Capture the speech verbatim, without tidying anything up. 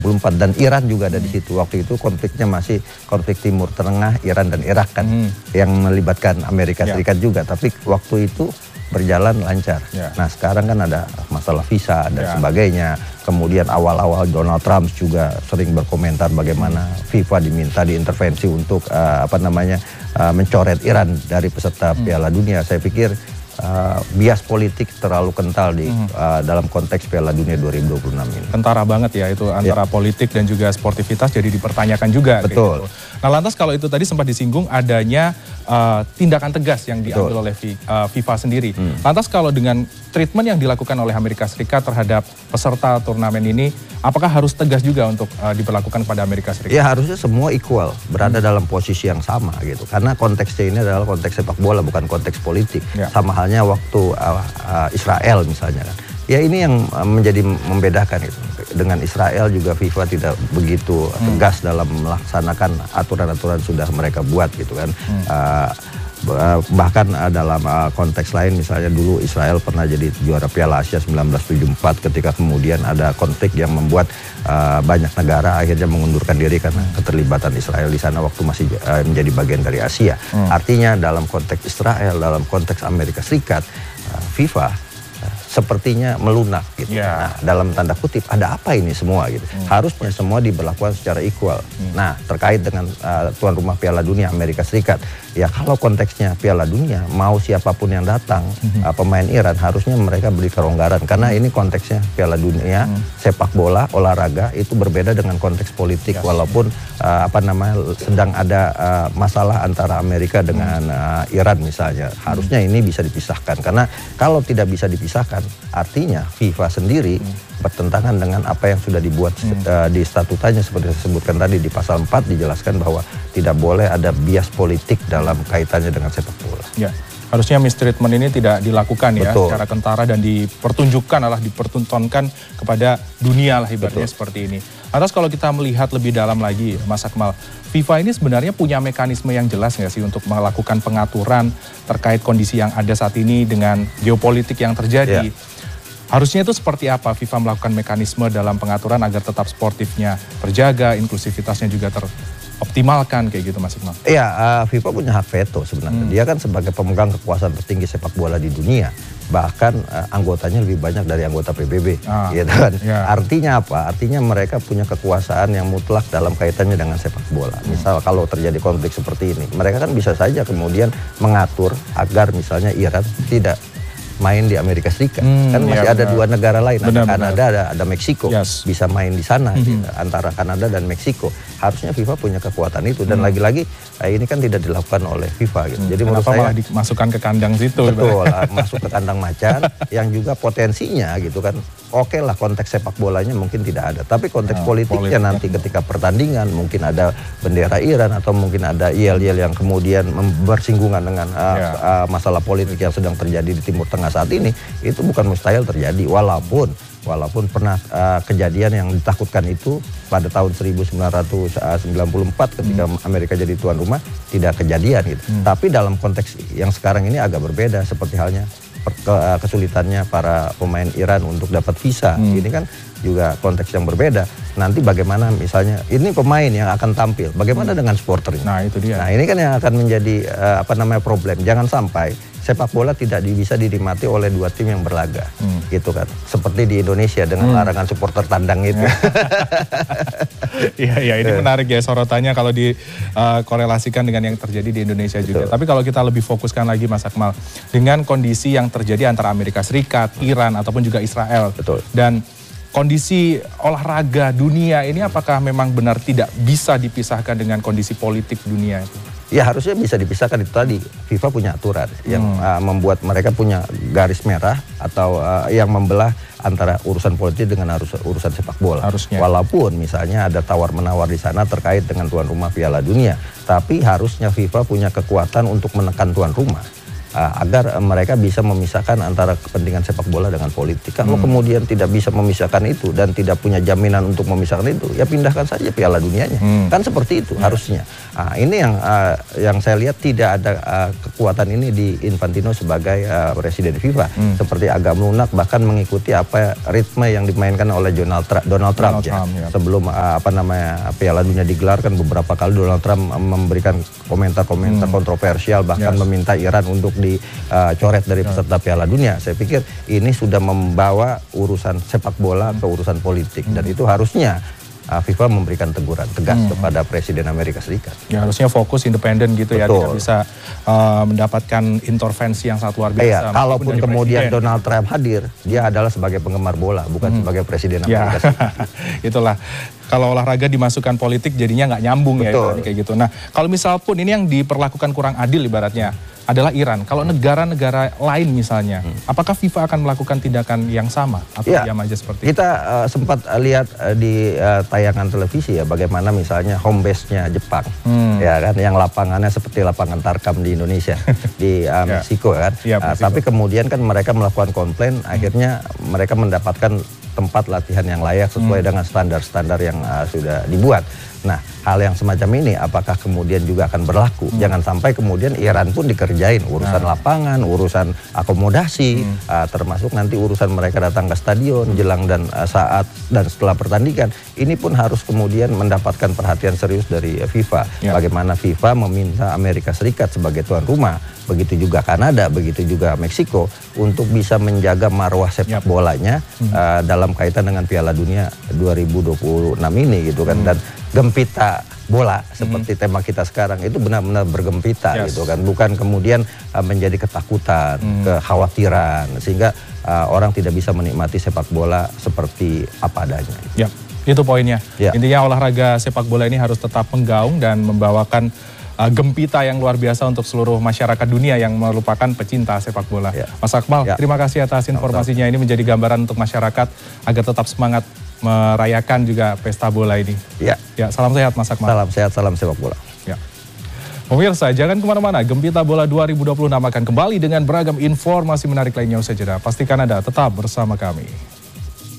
empat dan Iran juga ada di situ. Waktu itu konfliknya masih konflik Timur Tengah, Iran dan Irak kan, hmm. yang melibatkan Amerika ya. Serikat juga. Tapi waktu itu berjalan lancar. Ya. Nah sekarang kan ada masalah visa dan ya. sebagainya. Kemudian awal-awal Donald Trump juga sering berkomentar bagaimana FIFA diminta diintervensi untuk uh, apa namanya uh, mencoret Iran dari peserta hmm. Piala Dunia. Saya pikir Uh, bias politik terlalu kental di mm. uh, dalam konteks Piala Dunia dua ribu dua puluh enam ini. Kentara banget ya itu antara yeah. politik dan juga sportivitas jadi dipertanyakan juga. Betul. Gitu. Nah lantas kalau itu tadi sempat disinggung adanya uh, tindakan tegas yang diambil Betul. oleh uh, FIFA sendiri. Mm. Lantas kalau dengan treatment yang dilakukan oleh Amerika Serikat terhadap peserta turnamen ini, apakah harus tegas juga untuk uh, diberlakukan pada Amerika Serikat? Ya harusnya semua equal, berada hmm. dalam posisi yang sama gitu. Karena konteksnya ini adalah konteks sepak bola, bukan konteks politik. Ya. Sama halnya waktu uh, uh, Israel misalnya kan. Ya ini yang uh, menjadi membedakan itu. Dengan Israel juga FIFA tidak begitu hmm. tegas dalam melaksanakan aturan-aturan sudah mereka buat gitu kan. Hmm. Uh, bahkan dalam konteks lain misalnya dulu Israel pernah jadi juara Piala Asia seribu sembilan ratus tujuh puluh empat ketika kemudian ada konflik yang membuat uh, banyak negara akhirnya mengundurkan diri karena keterlibatan Israel di sana waktu masih uh, menjadi bagian dari Asia. Hmm. Artinya dalam konteks Israel, dalam konteks Amerika Serikat, uh, FIFA sepertinya melunak gitu. Yeah. Nah, dalam tanda kutip ada apa ini semua gitu. Hmm. Harusnya semua diberlakukan secara equal. Hmm. Nah, terkait dengan uh, tuan rumah Piala Dunia Amerika Serikat, ya kalau konteksnya Piala Dunia, mau siapapun yang datang, hmm. uh, pemain Iran harusnya mereka beri kelonggaran karena ini konteksnya Piala Dunia, hmm. sepak bola, olahraga itu berbeda dengan konteks politik yes. walaupun uh, apa namanya sedang ada uh, masalah antara Amerika dengan uh, Iran misalnya. Harusnya hmm. ini bisa dipisahkan karena kalau tidak bisa dipisahkan artinya FIFA sendiri hmm. bertentangan dengan apa yang sudah dibuat hmm. uh, di statutanya seperti saya sebutkan tadi di pasal empat dijelaskan bahwa tidak boleh ada bias politik dalam kaitannya dengan sepak bola. Ya. Harusnya mistreatment ini tidak dilakukan ya Betul. secara kentara dan dipertunjukkan adalah dipertontonkan kepada dunia lah ibaratnya Betul. seperti ini. Atas kalau kita melihat lebih dalam lagi Mas Akmal, FIFA ini sebenarnya punya mekanisme yang jelas nggak sih untuk melakukan pengaturan terkait kondisi yang ada saat ini dengan geopolitik yang terjadi. Yeah. Harusnya itu seperti apa FIFA melakukan mekanisme dalam pengaturan agar tetap sportifnya terjaga, inklusivitasnya juga teroptimalkan kayak gitu Mas Akmal? Iya, uh, FIFA punya hak veto sebenarnya. Hmm. Dia kan sebagai pemegang kekuasaan tertinggi sepak bola di dunia. Bahkan uh, anggotanya lebih banyak dari anggota P B B, ah, gitu kan. Ya. Artinya apa? Artinya mereka punya kekuasaan yang mutlak dalam kaitannya dengan sepak bola. Hmm. Misal kalau terjadi konflik seperti ini, mereka kan bisa saja kemudian mengatur agar misalnya Iran tidak main di Amerika Serikat. Hmm, kan masih ya, ada benar. dua negara lain, benar, ada Kanada, benar. ada, ada Meksiko, yes. bisa main di sana hmm. antara Kanada dan Meksiko. Harusnya FIFA punya kekuatan itu dan lagi-lagi hmm. ini kan tidak dilakukan oleh FIFA. Gitu. Hmm. Jadi Kenapa menurut saya malah dimasukkan ke kandang situ? Betul, masuk ke kandang macan yang juga potensinya gitu kan. Oke lah konteks sepak bolanya mungkin tidak ada, tapi konteks nah, politiknya politik, nanti ya. ketika pertandingan mungkin ada bendera Iran atau mungkin ada yel-yel yang kemudian bersinggungan dengan uh, ya. uh, masalah politik yang sedang terjadi di Timur Tengah saat ini, itu bukan mustahil terjadi walaupun walaupun pernah uh, kejadian yang ditakutkan itu pada tahun seribu sembilan ratus sembilan puluh empat ketika hmm. Amerika jadi tuan rumah tidak kejadian gitu. Hmm. Tapi dalam konteks yang sekarang ini agak berbeda seperti halnya kesulitannya para pemain Iran untuk dapat visa. Hmm. Ini kan juga konteks yang berbeda. Nanti bagaimana misalnya ini pemain yang akan tampil, bagaimana hmm. dengan supporternya? Nah, itu dia. Nah, ini kan yang akan menjadi uh, apa namanya problem. Jangan sampai sepak bola tidak bisa dinikmati oleh dua tim yang berlaga. Hmm. Gitu kan. Seperti di Indonesia dengan hmm. larangan supporter tandang itu. Iya, ya, ini menarik ya sorotannya kalau dikorelasikan uh, dengan yang terjadi di Indonesia juga. Betul. Tapi kalau kita lebih fokuskan lagi Mas Akmal, dengan kondisi yang terjadi antara Amerika Serikat, Iran, ataupun juga Israel. Betul. Dan kondisi olahraga dunia ini apakah memang benar tidak bisa dipisahkan dengan kondisi politik dunia itu? Ya harusnya bisa dipisahkan, itu tadi FIFA punya aturan hmm. yang uh, membuat mereka punya garis merah atau uh, yang membelah antara urusan politik dengan urusan, urusan sepak bola. Harusnya. Walaupun misalnya ada tawar-menawar di sana terkait dengan tuan rumah Piala Dunia, tapi harusnya FIFA punya kekuatan untuk menekan tuan rumah. uh, agar uh, mereka bisa memisahkan antara kepentingan sepak bola dengan politik. Kalau hmm. kemudian tidak bisa memisahkan itu dan tidak punya jaminan untuk memisahkan itu, ya pindahkan saja Piala Dunianya. Hmm. Kan seperti itu hmm. harusnya. Nah, ini yang uh, yang saya lihat tidak ada uh, kekuatan ini di Infantino sebagai uh, presiden FIFA. Hmm. Seperti agak melunak bahkan mengikuti apa ritme yang dimainkan oleh Donald Trump, Donald Trump, Donald ya. Trump ya. Sebelum uh, apa namanya Piala Dunia digelar kan beberapa kali Donald Trump memberikan komentar-komentar hmm. kontroversial bahkan yes. meminta Iran untuk dicoret uh, dari peserta Piala Dunia. Saya pikir ini sudah membawa urusan sepak bola hmm. ke urusan politik hmm. dan itu harusnya Uh, FIFA memberikan teguran tegas hmm. kepada Presiden Amerika Serikat. Ya harusnya fokus independen gitu. Betul. Ya, tidak bisa uh, mendapatkan intervensi yang sangat luar biasa. Iya, kalaupun kemudian presiden. Donald Trump hadir, dia adalah sebagai penggemar bola, bukan hmm. sebagai Presiden Amerika ya. Serikat. Itulah, kalau olahraga dimasukkan politik jadinya nggak nyambung. Betul. Ya kayak gitu. Nah, kalau misal pun ini yang diperlakukan kurang adil ibaratnya adalah Iran. Kalau negara-negara lain misalnya, hmm. apakah FIFA akan melakukan tindakan yang sama atau ya, diam aja seperti kita uh, sempat lihat uh, di uh, tayangan televisi ya bagaimana misalnya home base-nya Jepang, hmm. ya kan, yang lapangannya seperti lapangan Tarkam di Indonesia di uh, ya. Meksiko kan. Ya, uh, tapi kemudian kan mereka melakukan komplain, hmm. akhirnya mereka mendapatkan tempat latihan yang layak sesuai hmm. dengan standar-standar yang uh, sudah dibuat. Nah, hal yang semacam ini apakah kemudian juga akan berlaku? Hmm. Jangan sampai kemudian Iran pun dikerjain urusan nah. lapangan, urusan akomodasi, hmm. uh, termasuk nanti urusan mereka datang ke stadion hmm. jelang dan uh, saat dan setelah pertandingan. Ini pun harus kemudian mendapatkan perhatian serius dari uh, FIFA. Ya. Bagaimana FIFA meminta Amerika Serikat sebagai tuan rumah, begitu juga Kanada, begitu juga Meksiko untuk bisa menjaga marwah sepak bolanya hmm. uh, dalam kaitan dengan Piala Dunia dua ribu dua puluh enam ini gitu kan. Hmm. Dan gempita bola seperti mm-hmm. tema kita sekarang itu benar-benar bergempita yes. gitu kan, bukan kemudian uh, menjadi ketakutan, mm. kekhawatiran sehingga uh, orang tidak bisa menikmati sepak bola seperti apa adanya. Ya, itu poinnya. Ya. Intinya olahraga sepak bola ini harus tetap menggaung dan membawakan uh, gempita yang luar biasa untuk seluruh masyarakat dunia yang merupakan pecinta sepak bola. Ya. Mas Akmal, ya. terima kasih atas informasinya. Ini menjadi gambaran untuk masyarakat agar tetap semangat merayakan juga pesta bola ini. Ya, ya, salam sehat Mas Akmal. Salam sehat, salam sepak bola. Ya. Pemirsa, jangan kemana-mana. Gempita Bola dua ribu dua puluh enam akan kembali dengan beragam informasi menarik lainnya usai jeda. Pastikan Anda tetap bersama kami.